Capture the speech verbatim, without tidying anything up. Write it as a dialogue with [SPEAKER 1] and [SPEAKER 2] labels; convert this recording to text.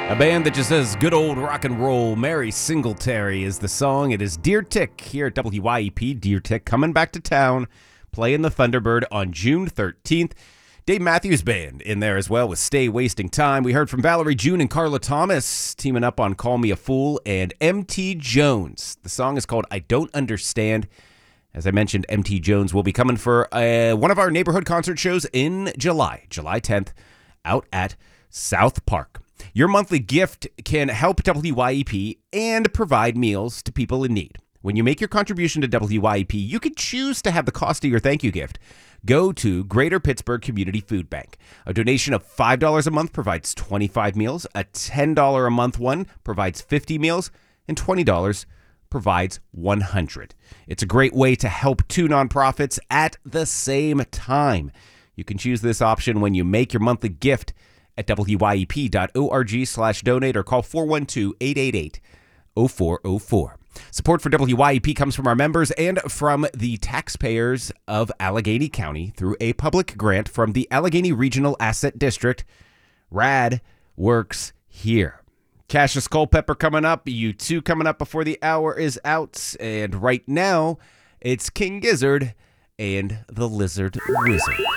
[SPEAKER 1] A band that just says good old rock and roll. Mary Singletary is the song. It is Deer Tick here at W Y E P. Deer Tick coming back to town, playing the Thunderbird on June thirteenth. Dave Matthews Band in there as well with Stay Wasting Time. We heard from Valerie June and Carla Thomas teaming up on Call Me a Fool, and M T Jones. The song is called I Don't Understand. As I mentioned, M T Jones will be coming for uh, one of our neighborhood concert shows in July, July tenth, out at South Park. Your monthly gift can help W Y E P and provide meals to people in need. When you make your contribution to W Y E P, you can choose to have the cost of your thank you gift go to Greater Pittsburgh Community Food Bank. A donation of five dollars a month provides twenty-five meals. A ten dollars a month one provides fifty meals. And twenty dollars provides one hundred. It's a great way to help two nonprofits at the same time. You can choose this option when you make your monthly gift at W Y E P dot org slash donate or call four one two, eight eight eight, zero four zero four. Support for W Y E P comes from our members and from the taxpayers of Allegheny County through a public grant from the Allegheny Regional Asset District. RAD works here. Cassius Culpepper coming up. U two coming up before the hour is out. And right now, it's King Gizzard and the Lizard Wizard.